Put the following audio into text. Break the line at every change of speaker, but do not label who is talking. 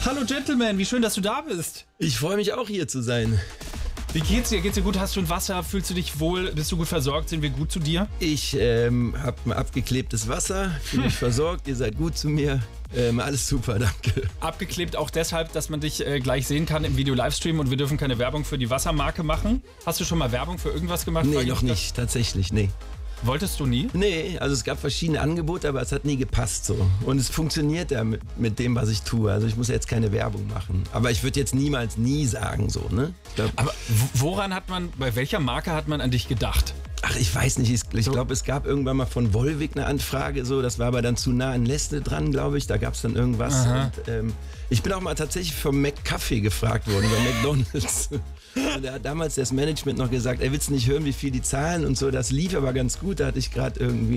Hallo Gentleman, wie schön, dass du da bist.
Ich freue mich auch, hier zu sein.
Wie geht's dir? Geht's dir gut? Hast du ein Wasser? Fühlst du dich wohl? Bist du gut versorgt? Sind wir gut zu dir?
Ich habe ein abgeklebtes Wasser, fühle mich versorgt, ihr seid gut zu mir. Alles super, danke.
Abgeklebt auch deshalb, dass man dich gleich sehen kann im Video-Livestream und wir dürfen keine Werbung für die Wassermarke machen. Hast du schon mal Werbung für irgendwas gemacht?
Nee, noch nicht, tatsächlich, nee.
Wolltest du nie?
Nee, also es gab verschiedene Angebote, aber es hat nie gepasst so. Und es funktioniert ja mit dem, was ich tue. Also ich muss jetzt keine Werbung machen. Aber ich würde jetzt niemals nie sagen so, ne?
Aber bei welcher Marke hat man an dich gedacht?
Ach, ich weiß nicht. Ich glaube, es gab irgendwann mal von Volvic eine Anfrage, so. Das war aber dann zu nah an Nestle dran, glaube ich. Da gab es dann irgendwas. Und, ich bin auch mal tatsächlich vom McCafe gefragt worden, bei McDonald's. Und da hat damals das Management noch gesagt, willst du nicht hören, wie viel die zahlen und so. Das lief aber ganz gut. Da hatte ich gerade irgendwie